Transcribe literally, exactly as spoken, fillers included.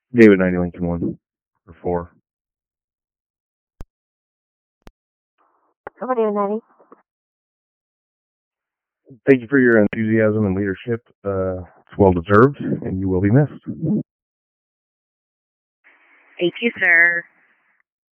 David ninety Lincoln one or four. Over David ninety. Thank you for your enthusiasm and leadership. Uh, it's well deserved, and you will be missed. Thank you, sir.